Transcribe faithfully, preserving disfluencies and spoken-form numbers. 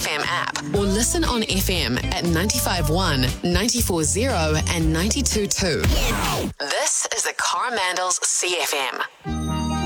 M app or listen on F M at ninety-five point one, ninety-four point zero and ninety-two point two. This is the Coromandels C F M.